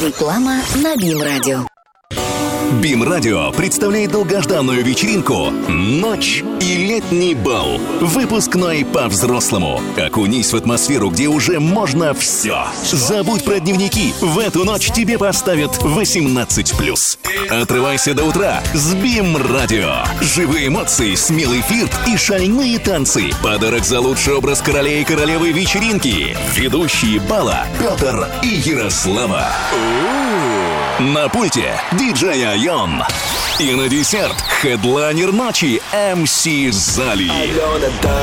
Реклама на БИМ-радио. БИМ-радио представляет долгожданную вечеринку «Ночь и летний бал». Выпускной по-взрослому. Окунись в атмосферу, где уже можно все. Забудь про дневники. В эту ночь тебе поставят 18+. Отрывайся до утра с БИМ-радио. Живые эмоции, смелый флирт и шальные танцы. Подарок за лучший образ короля и королевы вечеринки. Ведущие бала Петр и Ярослава. На пульте диджей Айон. И на десерт хедлайнер ночи МС Зали.